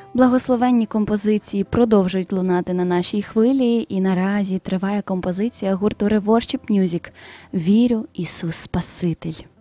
Благословенні композиції продовжують лунати на нашій хвилі, і наразі триває композиція гурту Reworship Music «Вірю, Ісус Спаситель».